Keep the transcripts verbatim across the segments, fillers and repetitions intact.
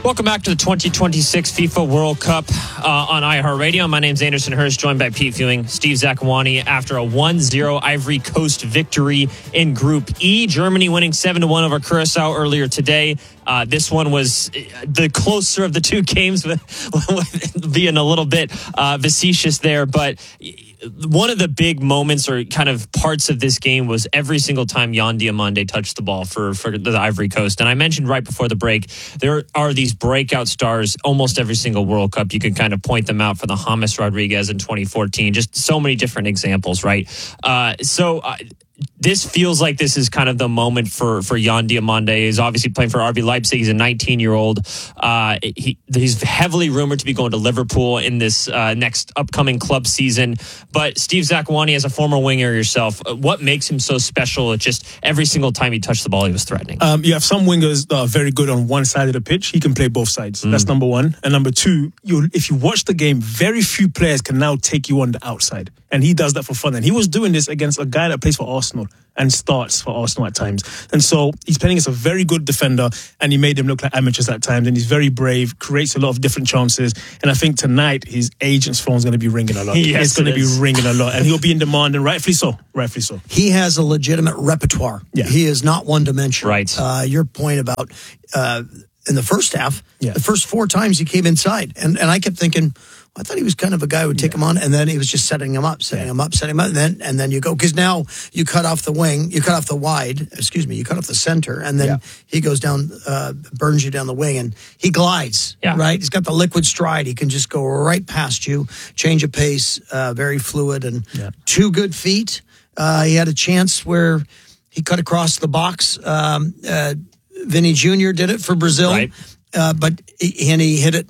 Welcome back to the twenty twenty-six FIFA World Cup uh, on iHeartRadio. My name's Anderson Hurst, joined by Pete Fewing, Steve Zakuani. After a one zero Ivory Coast victory in Group E, Germany winning seven to one over Curacao earlier today. Uh, this one was the closer of the two games, with, with being a little bit uh, facetious there. But one of the big moments or kind of parts of this game was every single time Yan Diomande touched the ball for, for the Ivory Coast. And I mentioned right before the break, there are these breakout stars almost every single World Cup. You can kind of point them out for the James Rodriguez in twenty fourteen. Just so many different examples, right? Uh, so... Uh, This feels like this is kind of the moment for, for Yan Diomande. He's obviously playing for R B Leipzig. He's a nineteen-year-old. Uh, he, he's heavily rumored to be going to Liverpool in this uh, next upcoming club season. But Steve Zakuani, as a former winger yourself, what makes him so special? At just every single time he touched the ball, he was threatening. Um, you have some wingers that are very good on one side of the pitch. He can play both sides. Mm. That's number one. And number two, you if you watch the game, very few players can now take you on the outside. And he does that for fun. And he was doing this against a guy that plays for Arsenal and starts for Arsenal at times. And so he's playing as a very good defender, and he made them look like amateurs at times. And he's very brave, creates a lot of different chances. And I think tonight his agent's phone is going to be ringing a lot. Yes, it's going it to be ringing a lot. And he'll be in demand, and rightfully so. Rightfully so. He has a legitimate repertoire. Yeah. He is not one-dimensional. Right. Uh, your point about uh, in the first half, yeah. the first four times he came inside. And, and I kept thinking... I thought he was kind of a guy who would take yeah. him on, and then he was just setting him up, setting yeah. him up, setting him up, and then and then you go, because now you cut off the wing, you cut off the wide, excuse me, you cut off the center, and then yeah. he goes down, uh, burns you down the wing, and he glides, yeah. right? He's got the liquid stride. He can just go right past you, change of pace, uh, very fluid, and yeah. two good feet. Uh, he had a chance where he cut across the box. Um, uh, Vinny Junior did it for Brazil, right. uh, but he, and he hit it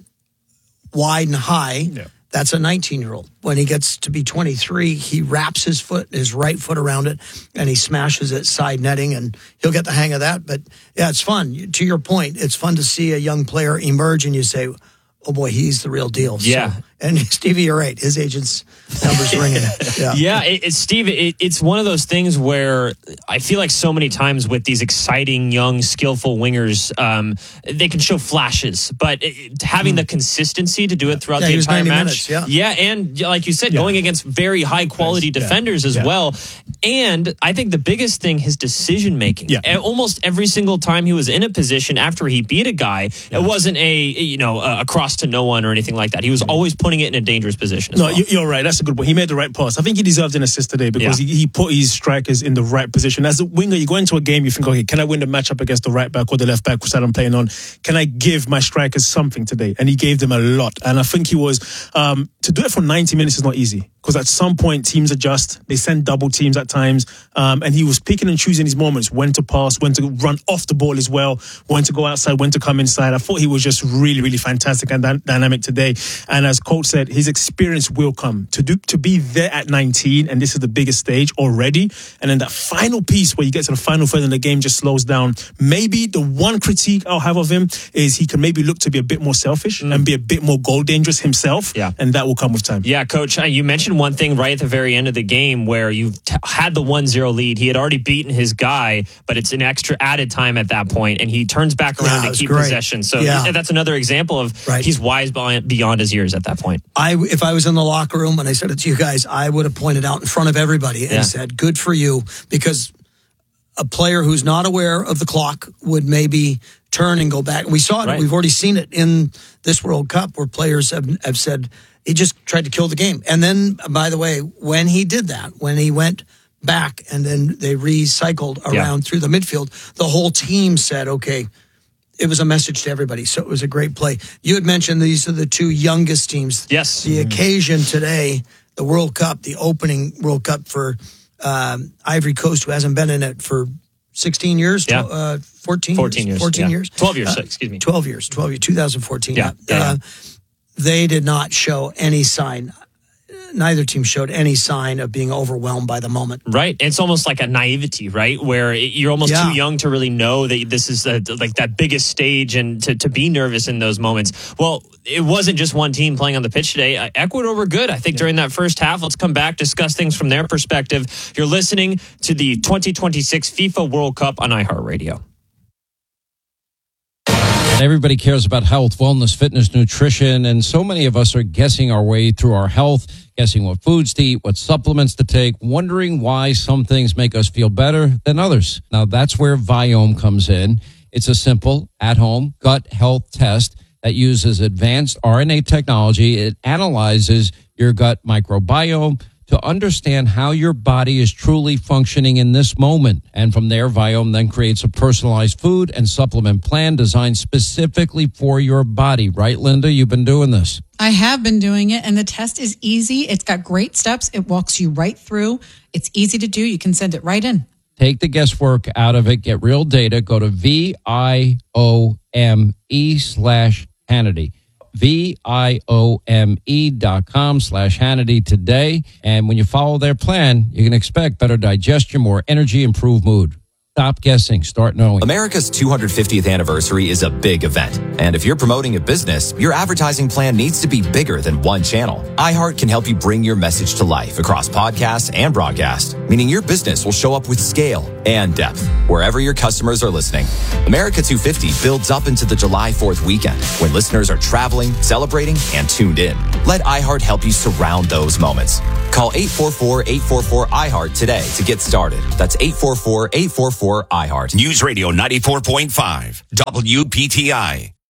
wide and high. Yeah. That's a nineteen-year-old. When he gets to be twenty-three, he wraps his foot, his right foot around it, and he smashes it side netting, and he'll get the hang of that. But, yeah, it's fun. To your point, it's fun to see a young player emerge, and you say, oh, boy, he's the real deal. Yeah. So, and Stevie, you're right. His agent's number's ringing. Yeah, yeah it, it, Steve, it, it's one of those things where I feel like so many times with these exciting, young, skillful wingers, um, they can show flashes, but it, having mm. the consistency to do it throughout yeah, the entire match. Minutes, yeah. yeah, and like you said, yeah. going against very high-quality yeah. defenders as yeah. well. And I think the biggest thing, his decision-making. Yeah. Almost every single time he was in a position after he beat a guy, yeah. it wasn't a, you know, a, a cross to no one or anything like that. He was always putting it in a dangerous position as no, well. You're right. That's a good point. He made the right pass. I think he deserved an assist today because yeah. he, he put his strikers in the right position. As a winger, you go into a game, you think, okay, can I win the matchup against the right back or the left back that I'm playing on? Can I give my strikers something today? And he gave them a lot. And I think he was, um, to do it for ninety minutes is not easy. Because at some point, teams adjust. They send double teams at times. Um, and he was picking and choosing his moments, when to pass, when to run off the ball as well, when to go outside, when to come inside. I thought he was just really, really fantastic and dy- dynamic today. And as Coach said, his experience will come. To do to be there at nineteen, and this is the biggest stage already. And then that final piece where you get to the final third and the game just slows down. Maybe the one critique I'll have of him is he can maybe look to be a bit more selfish mm. and be a bit more goal dangerous himself. Yeah. And that will come with time. Yeah, Coach, uh, you mentioned one thing right at the very end of the game where you t- had the one zero lead. He had already beaten his guy, but it's an extra added time at that point, and he turns back around yeah, to keep great. possession. So yeah. that's another example of right. he's wise beyond his years at that point. I, if I was in the locker room and I said it to you guys, I would have pointed out in front of everybody and yeah. said, good for you, because a player who's not aware of the clock would maybe turn and go back. We saw it. Right. We've already seen it in this World Cup where players have, have said, he just tried to kill the game. And then, by the way, when he did that, when he went back and then they recycled around yeah. through the midfield, the whole team said, okay, it was a message to everybody. So it was a great play. You had mentioned these are the two youngest teams. Yes. The mm-hmm. occasion today, the World Cup, the opening World Cup for um, Ivory Coast, who hasn't been in it for sixteen years, yeah. uh, fourteen, fourteen years, fourteen yeah. years, twelve years, uh, excuse me, twelve years, twelve years, twenty fourteen. Yeah, yeah, uh, yeah. They did not show any sign. Neither team showed any sign of being overwhelmed by the moment. Right. It's almost like a naivety, right? Where you're almost yeah. too young to really know that this is a, like that biggest stage and to, to be nervous in those moments. Well, it wasn't just one team playing on the pitch today. Uh, Ecuador were good, I think, yeah. during that first half. Let's come back, discuss things from their perspective. You're listening to the twenty twenty-six FIFA World Cup on iHeartRadio. Everybody cares about health, wellness, fitness, nutrition, and so many of us are guessing our way through our health, guessing what foods to eat, what supplements to take, wondering why some things make us feel better than others. Now, that's where Viome comes in. It's a simple, at-home gut health test that uses advanced R N A technology. It analyzes your gut microbiome to understand how your body is truly functioning in this moment. And from there, Viome then creates a personalized food and supplement plan designed specifically for your body. Right, Linda? You've been doing this. I have been doing it, and the test is easy. It's got great steps. It walks you right through. It's easy to do. You can send it right in. Take the guesswork out of it. Get real data. Go to V I O M E slash Hannity. V I O M E dot com slash Hannity today. And when you follow their plan, you can expect better digestion, more energy, improved mood. Stop guessing. Start knowing. America's two hundred fiftieth anniversary is a big event. And if you're promoting a business, your advertising plan needs to be bigger than one channel. iHeart can help you bring your message to life across podcasts and broadcast, meaning your business will show up with scale and depth wherever your customers are listening. America two fifty builds up into the July fourth weekend when listeners are traveling, celebrating, and tuned in. Let iHeart help you surround those moments. Call eight four four, eight four four, I heart today to get started. That's eight four four, eight four four, I heart. News Radio ninety-four point five, W P T I.